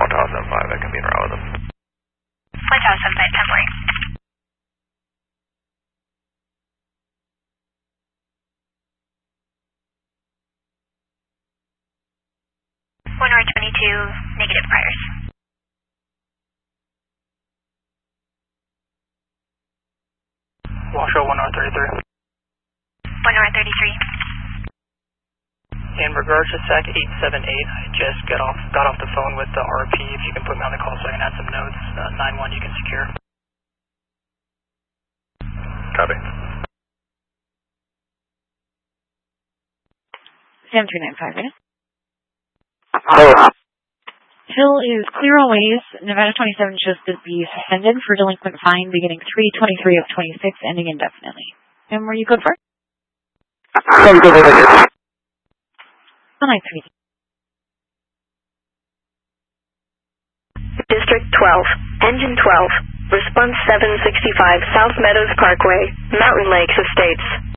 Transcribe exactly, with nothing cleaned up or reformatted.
Tower seven five, I can be in route with them. Flight Tower seven five, ten four. one R twenty-two, negative priors. Washoe one R thirty-three. one R thirty-three. In regards to S A C eight seven eight, I just got off got off the phone with the R P. If you can put me on the call so I can add some notes. Uh, nine one you can secure. Copy. seven three nine five, right? Hello. Hill is clear always. Nevada twenty-seven shows to be suspended for delinquent fine beginning three twenty-three of twenty-six, ending indefinitely. And were you good for? I'm good for it. one nine three. District twelve, Engine twelve, Response seven sixty-five, South Meadows Parkway, Mountain Lakes Estates.